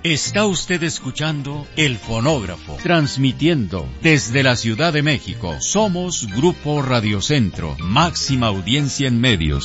Está usted escuchando El Fonógrafo, transmitiendo desde la Ciudad de México. Somos Grupo Radio Centro, máxima audiencia en medios.